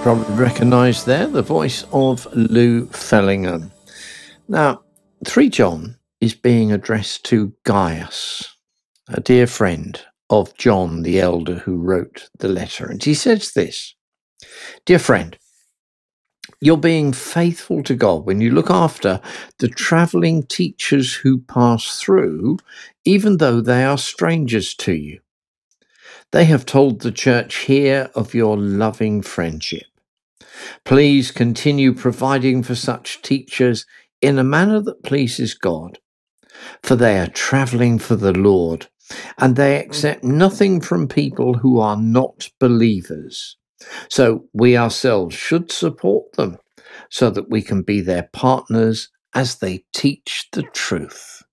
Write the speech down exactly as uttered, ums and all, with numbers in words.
Probably recognise there the voice of Lou Fellingham. Now, three John is being addressed to Gaius, a dear friend of John the elder who wrote the letter. And he says this: Dear friend, you're being faithful to God when you look after the travelling teachers who pass through, even though they are strangers to you. They have told the church here of your loving friendship. Please continue providing for such teachers in a manner that pleases God, for they are travelling for the Lord, and they accept nothing from people who are not believers. So we ourselves should support them so that we can be their partners as they teach the truth.